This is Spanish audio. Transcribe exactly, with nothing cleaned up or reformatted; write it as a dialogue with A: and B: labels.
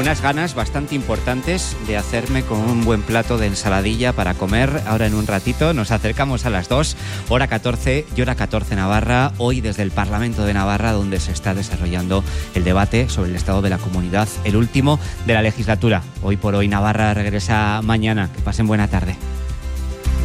A: unas ganas bastante importantes de hacerme con un buen plato de ensaladilla para comer. Ahora en un ratito nos acercamos a las dos, hora catorce y hora catorce Navarra, hoy desde el Parlamento de Navarra, donde se está desarrollando el debate sobre el estado de la comunidad, el último de la legislatura. Hoy por hoy Navarra regresa mañana. Que pasen buena tarde.